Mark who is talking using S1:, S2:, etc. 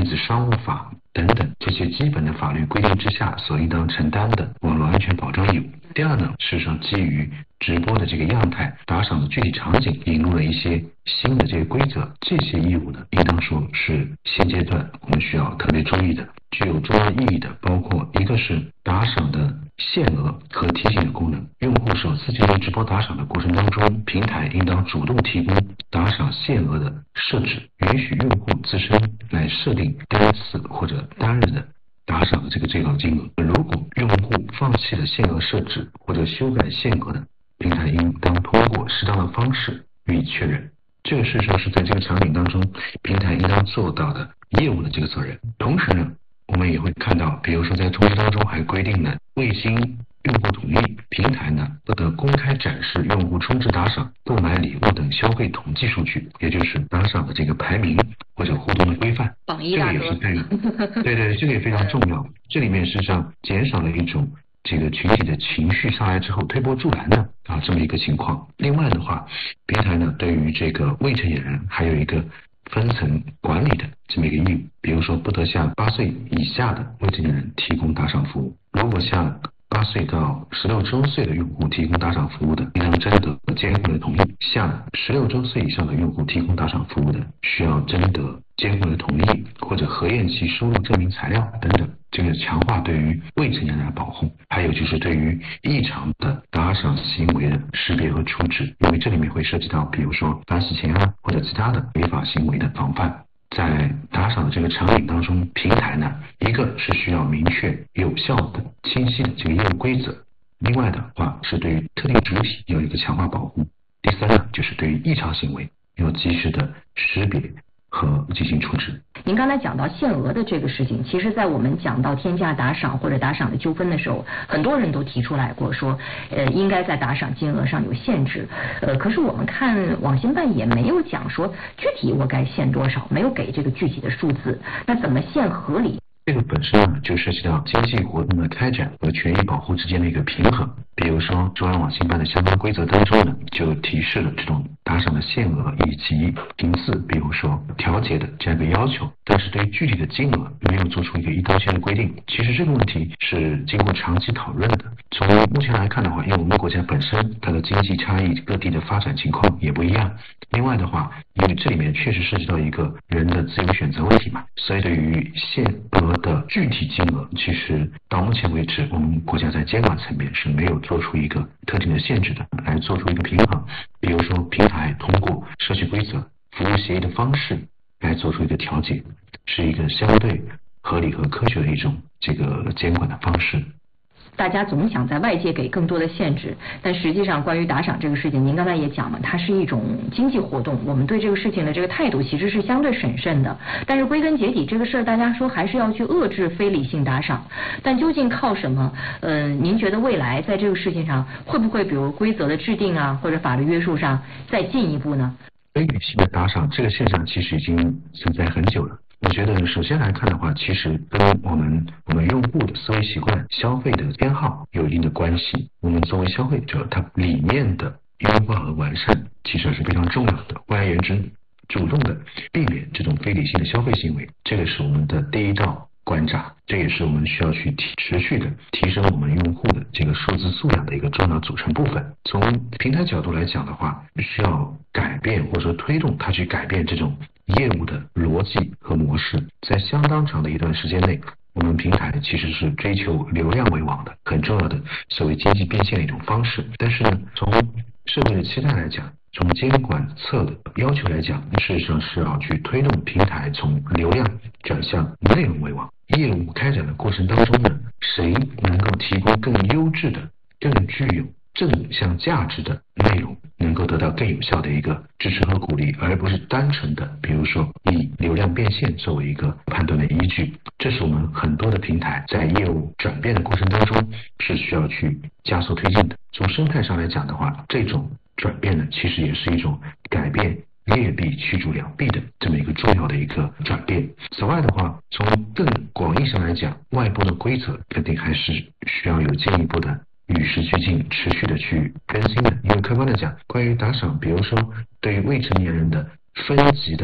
S1: 子商务法等等这些基本的法律规定之下所应当承担的网络安全保障义务。第二呢，事实上基于直播的这个样态，打赏的具体场景引入了一些新的这些规则，这些义务呢，应当说是现阶段我们需要特别注意的。具有重要意义的包括一个是打赏的限额和提醒的功能，用户首次进入直播打赏的过程当中，平台应当主动提供打赏限额的设置，允许用户自身来设定单次或者单日的打赏的这个最高金额。如果用户放弃了限额设置或者修改限额的，平台应当通过适当的方式予以确认。这个事实上是在这个场景当中平台应当做到的业务的这个责任。同时呢，我们也会看到，比如说在通知当中还规定了未经用户同意，平台呢不得公开展示用户充值打赏、购买礼物等消费统计数据，也就是打赏的这个排名或者互动的规范。
S2: 榜一大哥，
S1: 对，这个也非常重要。这里面实际上减少了一种这个群体的情绪上来之后推波助澜的这么一个情况。另外的话，平台呢对于这个未成年人还有一个分层管理的这么一个义务，比如说不得向8岁以下的未成年人提供打赏服务。如果向8岁到16周岁的用户提供打赏服务的，应当征得监护人的同意；向16周岁以上的用户提供打赏服务的，需要征得监护人的同意或者核验其收入证明材料等等。这个强化对于未成年人的保护，还有就是对于异常的打赏行为的识别和处置，因为这里面会涉及到比如说反洗钱或者其他的违法行为的防范。在打赏的这个场景当中，平台呢，一个是需要明确、有效的、清晰的这个业务规则；另外的话是对于特定主体有一个强化保护；第三呢，就是对于异常行为要及时的识别和进行处置。
S2: 您刚才讲到限额的这个事情，其实在我们讲到天价打赏或者打赏的纠纷的时候，很多人都提出来过说，应该在打赏金额上有限制。可是我们看网信办也没有讲说具体我该限多少，没有给这个具体的数字，那怎么限合理？
S1: 这个本身就涉及到经济活动的开展和权益保护之间的一个平衡。比如说中央网信办的相关规则当中呢，就提示了这种打赏的限额以及频次，比如说调节的这样一个要求，但是对于具体的金额没有做出一个一刀切的规定。其实这个问题是经过长期讨论的。从目前来看的话，因为我们国家本身它的经济差异、各地的发展情况也不一样。另外的话，因为这里面确实涉及到一个人的自由选择问题嘛，所以对于限额的具体金额，其实到目前为止，我们国家在监管层面是没有做出一个特定的限制的，来做出一个平衡。比如说，平台通过社区规则、服务协议的方式来做出一个调节，是一个相对合理和科学的一种这个监管的方式。
S2: 大家总想在外界给更多的限制，但实际上关于打赏这个事情，您刚才也讲了，它是一种经济活动，我们对这个事情的这个态度其实是相对审慎的。但是归根结底，这个事儿大家说还是要去遏制非理性打赏，但究竟靠什么？您觉得未来在这个事情上会不会比如规则的制定或者法律约束上再进一步呢？
S1: 非理性的打赏这个现象其实已经存在很久了。我觉得首先来看的话，其实跟我们用户的思维习惯、消费的偏好有一定的关系。我们作为消费者，它理念的优化和完善其实是非常重要的。换而言之，主动的避免这种非理性的消费行为，这个是我们的第一道关闸，这也是我们需要去持续的提升我们用户的这个数字素养的一个重要组成部分。从平台角度来讲的话，需要改变或者说推动它去改变这种业务的逻辑和模式。在相当长的一段时间内，我们平台其实是追求流量为王的很重要的所谓经济变现的一种方式。但是呢，从社会的期待来讲，从监管侧的要求来讲，事实上是要去推动平台从流量转向内容为王。业务开展的过程当中呢，谁能够提供更优质的、更具有正向价值的内容，能够得到更有效的一个支持和鼓励，而不是单纯的比如说以流量变现作为一个判断的依据。这是我们很多的平台在业务转变的过程当中是需要去加速推进的。从生态上来讲的话，这种转变呢，其实也是一种改变劣币驱逐良币的这么一个重要的一个转变。此外的话，从更广义上来讲，外部的规则肯定还是需要有进一步的与时俱进、持续的去更新的。因为客观的讲，关于打赏，比如说对于未成年人的分级的